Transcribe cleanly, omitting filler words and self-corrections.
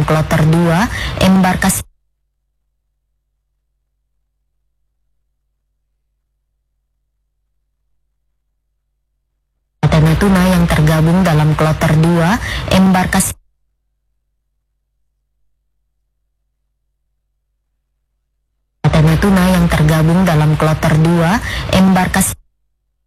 kloter 2, embarkasi Natuna yang tergabung dalam kloter 2, embarkasi Natuna yang tergabung dalam kloter 2, embarkasi